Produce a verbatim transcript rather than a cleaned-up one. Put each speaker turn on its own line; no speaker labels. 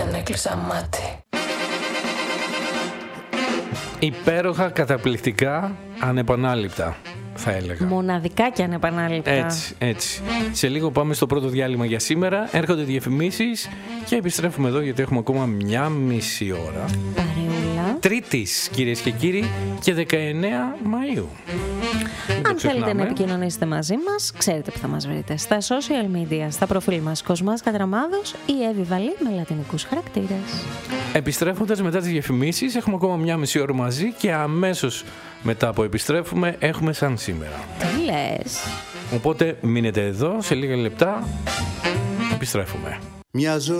δεν έκλεισα μάτι.
Υπέροχα, καταπληκτικά, ανεπανάληπτα, θα έλεγα.
Μοναδικά και ανεπανάληπτα.
Έτσι, έτσι. Σε λίγο πάμε στο πρώτο διάλειμμα για σήμερα. Έρχονται διαφημίσεις και επιστρέφουμε εδώ γιατί έχουμε ακόμα μια μισή ώρα.
Παρεούλα.
Τρίτης, κυρίες και κύριοι, και δεκαεννέα Μαΐου.
Αν θέλετε να επικοινωνήσετε μαζί μας, ξέρετε που θα μας βρείτε. Στα social media, στα προφίλ μας Κοσμάς Κατραμάδος ή Εύη Βαλή με λατινικούς χαρακτήρες.
Επιστρέφοντας μετά τις διαφημίσεις, έχουμε ακόμα μια μισή ώρα μαζί και αμέσως μετά που επιστρέφουμε έχουμε σαν σήμερα.
Τι λες?
Οπότε μείνετε εδώ, σε λίγα λεπτά επιστρέφουμε.
Μια